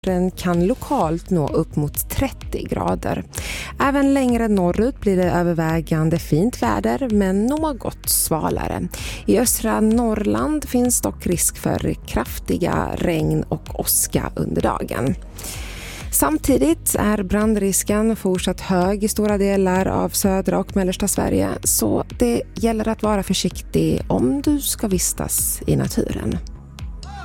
Den kan lokalt nå upp mot 30 grader. Även längre norrut blir det övervägande fint väder men något svalare. I östra Norrland finns dock risk för kraftiga regn och åska under dagen. Samtidigt är brandrisken fortsatt hög i stora delar av södra och mellersta Sverige, så det gäller att vara försiktig om du ska vistas i naturen.